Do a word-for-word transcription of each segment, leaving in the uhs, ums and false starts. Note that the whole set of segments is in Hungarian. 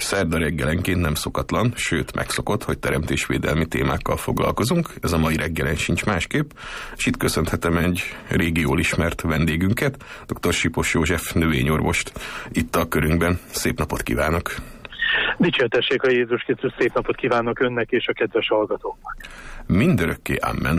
szerda reggelenként nem szokatlan, sőt megszokott, hogy teremtésvédelmi témákkal foglalkozunk. Ez a mai reggelen sincs másképp, és itt köszönhetem egy régi jól ismert vendégünket, dr. Sipos József növényorvost itt a körünkben. Szép napot kívánok! Dicsértessék a Jézus Krisztus, szép napot kívánok önnek és a kedves hallgatóknak! Mindörökké, amen!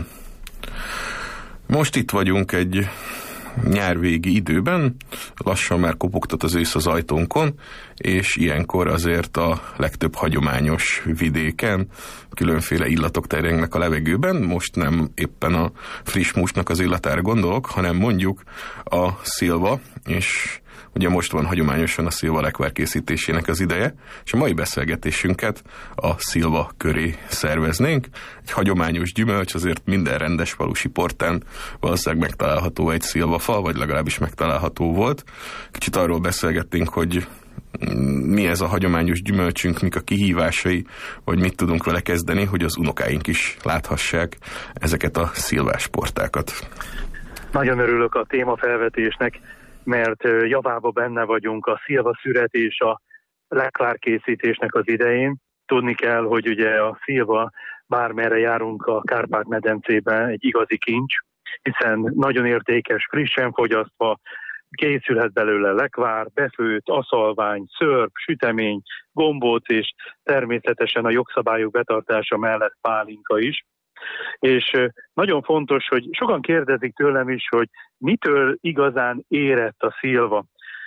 Most itt vagyunk egy nyárvégi időben, lassan már kopogtat az ősz az ajtónkon, és ilyenkor azért a legtöbb hagyományos vidéken különféle illatok terjengnek a levegőben. Most nem éppen a friss húsnak az illatára gondolok, hanem mondjuk a szilva, és ugye most van hagyományosan a szilva lekvár készítésének az ideje, és a mai beszélgetésünket a szilva köré szerveznénk. Egy hagyományos gyümölcs, azért minden rendes falusi portán valószínűleg megtalálható egy szilvafa, vagy legalábbis megtalálható volt. Kicsit arról beszélgettünk, hogy mi ez a hagyományos gyümölcsünk, mik a kihívásai, vagy mit tudunk vele kezdeni, hogy az unokáink is láthassák ezeket a szilvás portákat. Nagyon örülök a témafelvetésnek, mert javába benne vagyunk a szilva szüret és a lekvárkészítésnek az idején. Tudni kell, hogy ugye a szilva, bármerre járunk a Kárpát-medencében, egy igazi kincs, hiszen nagyon értékes, frissen fogyasztva, készülhet belőle lekvár, befőtt, aszalvány, szörp, sütemény, gombóc, és természetesen a jogszabályok betartása mellett pálinka is. És nagyon fontos, hogy sokan kérdezik tőlem is, hogy mitől igazán érett a szilva.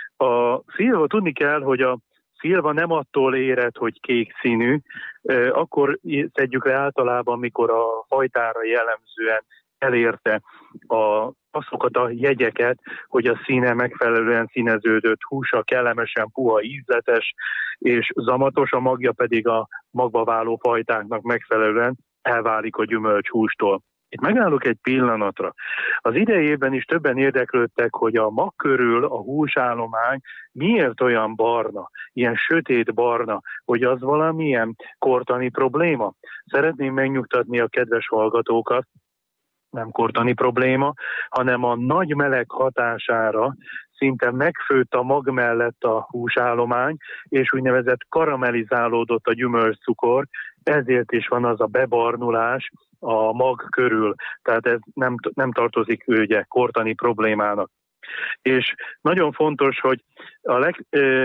A szilva, tudni kell, hogy a szilva nem attól érett, hogy kék színű, akkor szedjük le általában, mikor a hajtára jellemzően elérte a, azokat a jegyeket, hogy a színe megfelelően színeződött, húsa kellemesen puha, ízletes és zamatos, a magja pedig a magba váló fajtáknak megfelelően elválik a gyümölcshústól. Itt megállok egy pillanatra. Az idejében is többen érdeklődtek, hogy a mag körül a húsállomány miért olyan barna, ilyen sötét barna, hogy az valamilyen kortani probléma. Szeretném megnyugtatni a kedves hallgatókat, nem kortani probléma, hanem a nagy meleg hatására szinte megfőtt a mag mellett a húsállomány, és úgynevezett karamellizálódott a gyümölcscukor, ezért is van az a bebarnulás a mag körül, tehát ez nem, nem tartozik ugye kortani problémának. És nagyon fontos, hogy a leg,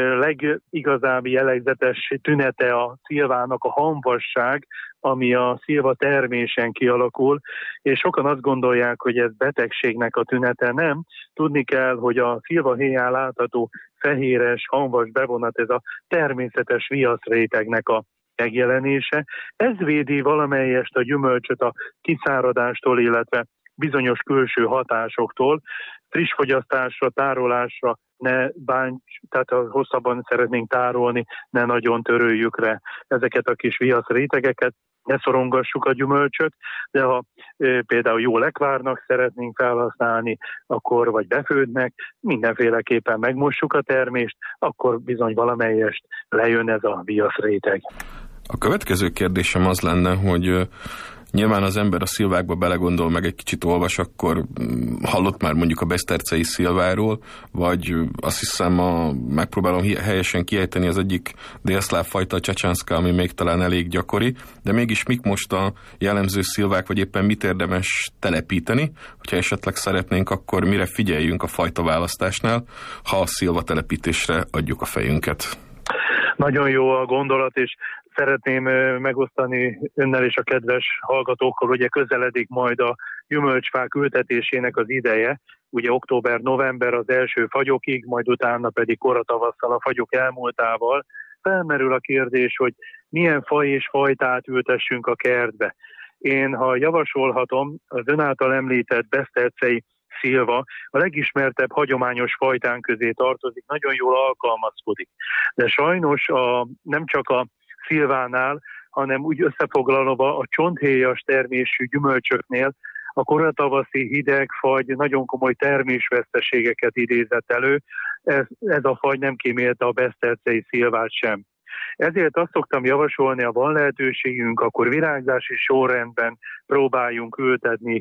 legigazábbi jellegzetes tünete a szilvának a hamvasság, ami a szilva termésen kialakul, és sokan azt gondolják, hogy ez betegségnek a tünete. Nem. Tudni kell, hogy a szilvahéján látható fehéres, hamvas bevonat, ez a természetes viaszrétegnek a megjelenése. Ez védi valamelyest a gyümölcsöt a kiszáradástól, illetve bizonyos külső hatásoktól. Friss fogyasztásra, tárolásra ne bánts, tehát ha hosszabban szeretnénk tárolni, ne nagyon töröljük le ezeket a kis viaszrétegeket, ne szorongassuk a gyümölcsöt, de ha e, például jó lekvárnak szeretnénk felhasználni, akkor vagy befődnek, mindenféleképpen megmossuk a termést, akkor bizony valamelyest lejön ez a viaszréteg. A következő kérdésem az lenne, hogy nyilván az ember a szilvákba belegondol, meg egy kicsit olvas, akkor hallott már mondjuk a besztercei szilváról, vagy azt hiszem, a, megpróbálom helyesen kiejteni, az egyik délszláv fajta, a csecsánszka, ami még talán elég gyakori, de mégis mik most a jellemző szilvák, vagy éppen mit érdemes telepíteni, hogyha esetleg szeretnénk, akkor mire figyeljünk a fajta választásnál, ha a szilva telepítésre adjuk a fejünket. Nagyon jó a gondolat, és szeretném megosztani önnel és a kedves hallgatókkal, ugye közeledik majd a gyümölcsfák ültetésének az ideje, ugye október-november az első fagyokig, majd utána pedig koratavasszal a fagyok elmúltával. Felmerül a kérdés, hogy milyen faj és fajtát ültessünk a kertbe. Én, ha javasolhatom, az ön által említett besztercei szilva a legismertebb hagyományos fajtán közé tartozik, nagyon jól alkalmazkodik. De sajnos a, nem csak a szilvánál, hanem úgy összefoglalva a csonthéjas termésű gyümölcsöknél a koratavaszi hideg fagy nagyon komoly termésveszteségeket idézett elő. Ez, ez a fagy nem kímélte a besztercei szilvát sem. Ezért azt szoktam javasolni, ha van lehetőségünk, akkor virágzási sorrendben próbáljunk ültetni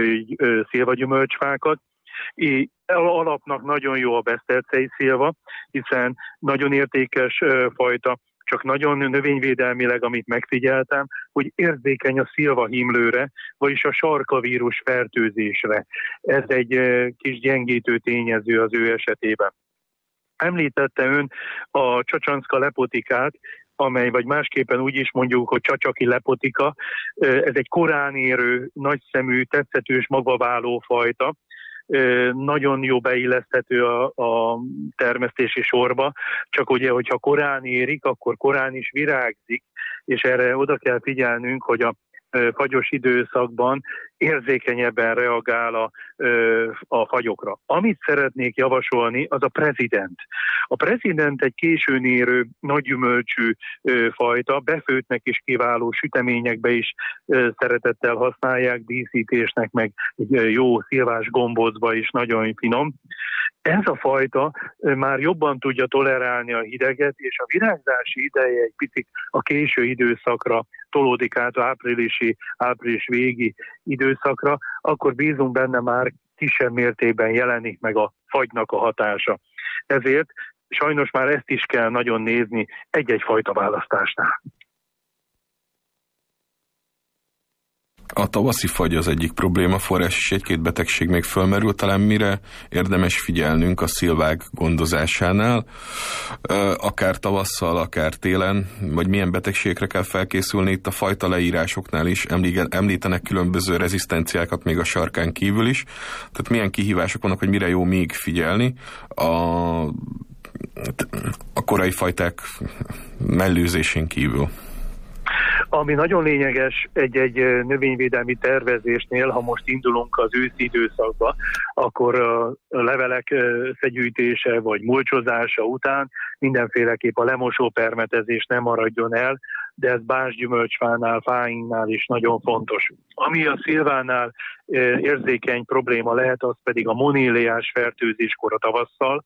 szilvagyümölcsfákat. Így alapnak nagyon jó a besztercei szilva, hiszen nagyon értékes ö, fajta, csak nagyon növényvédelmileg, amit megfigyeltem, hogy érzékeny a szilvahimlőre, vagyis a sarkavírus fertőzésre. Ez egy kis gyengítő tényező az ő esetében. Említette ön a csacsanszka lepotikát, amely, vagy másképpen úgy is mondjuk, hogy csacsaki lepotika. Ez egy korán érő, nagyszemű, tetszetős, magvaváló fajta. Nagyon jó beilleszthető a, a termesztési sorba, csak ugye, hogyha korán érik, akkor korán is virágzik, és erre oda kell figyelnünk, hogy a fagyos időszakban érzékenyebben reagál a, a fagyokra. Amit szeretnék javasolni, az a prezident. A prezident egy későn érő, nagy gyümölcsű fajta, befőtnek is kiváló, süteményekbe is szeretettel használják, díszítésnek, meg egy jó szilvás gombócba is nagyon finom. Ez a fajta már jobban tudja tolerálni a hideget, és a virágzási ideje egy picit a késő időszakra tolódik át, áprilisi, április végi időszakra, akkor bízunk benne, már kisebb mértékben jelenik meg a fagynak a hatása. Ezért sajnos már ezt is kell nagyon nézni egy-egy fajta választásnál. A tavaszi fagy az egyik problémaforrás, és egy-két betegség még fölmerül, talán mire érdemes figyelnünk a szilvák gondozásánál, akár tavasszal, akár télen, vagy milyen betegségekre kell felkészülni. Itt a fajta leírásoknál is említenek különböző rezisztenciákat még a sarkán kívül is. Tehát milyen kihívások vannak, hogy mire jó még figyelni a, a korai fajták mellőzésén kívül. Ami nagyon lényeges egy-egy növényvédelmi tervezésnél, ha most indulunk az őszi időszakba, akkor a levelek összegyűjtése vagy mulcsozása után mindenféleképp a lemosó permetezés nem maradjon el, de ez bársgyümölcsfánál, fáinknál is nagyon fontos. Ami a szilvánál érzékeny probléma lehet, az pedig a monéliás fertőzéskor a tavasszal,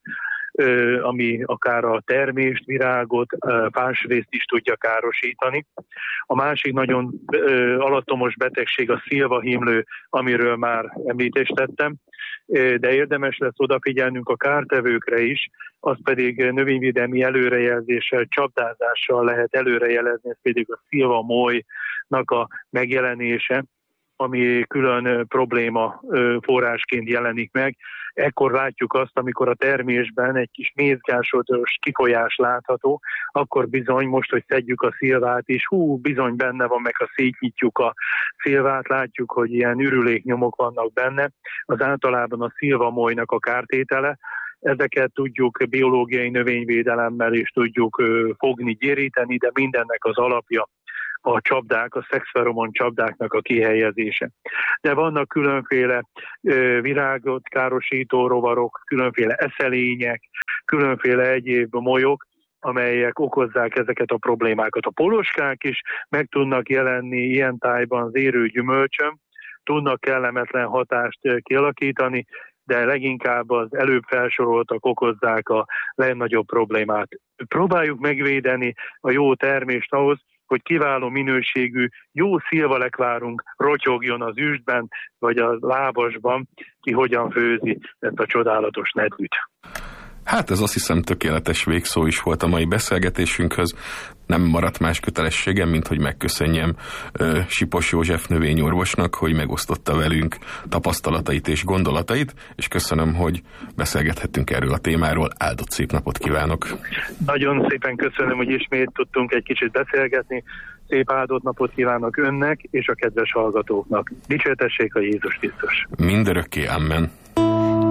ami akár a termést, virágot, fásrészt is tudja károsítani. A másik nagyon alattomos betegség a szilvahimlő, amiről már említést tettem, de érdemes lesz odafigyelnünk a kártevőkre is, az pedig növényvédelmi előrejelzéssel, csapdázással lehet előrejelezni, ez pedig a szilvamolynak a megjelenése, ami külön probléma forrásként jelenik meg. Ekkor látjuk azt, amikor a termésben egy kis mézgásodos kifolyás látható, akkor bizony most, hogy szedjük a szilvát is, hú, bizony benne van, meg ha szétnyitjuk a szilvát, látjuk, hogy ilyen ürüléknyomok vannak benne. Az általában a szilvamolynak a kártétele. Ezeket tudjuk biológiai növényvédelemmel is tudjuk fogni, gyéríteni, de mindennek az alapja a csapdák, a szexferomon csapdáknak a kihelyezése. De vannak különféle ö, virágot károsító rovarok, különféle eszelények, különféle egyéb molyok, amelyek okozzák ezeket a problémákat. A poloskák is meg tudnak jelenni ilyen tájban az érő gyümölcsön, tudnak kellemetlen hatást kialakítani, de leginkább az előbb felsoroltak okozzák a legnagyobb problémát. Próbáljuk megvédeni a jó termést ahhoz, hogy kiváló minőségű, jó szilvalekvárunk rotyogjon az üstben, vagy a lábasban, ki hogyan főzi ezt a csodálatos nedűt. Hát ez azt hiszem tökéletes végszó is volt a mai beszélgetésünkhöz. Nem maradt más kötelességem, mint hogy megköszönjem uh, Sipos József növényorvosnak, hogy megosztotta velünk tapasztalatait és gondolatait, és köszönöm, hogy beszélgethettünk erről a témáról. Áldott szép napot kívánok! Nagyon szépen köszönöm, hogy ismét tudtunk egy kicsit beszélgetni. Szép áldott napot kívánok önnek és a kedves hallgatóknak. Dicsértessék a Jézus Krisztus! Mindörökké, amen!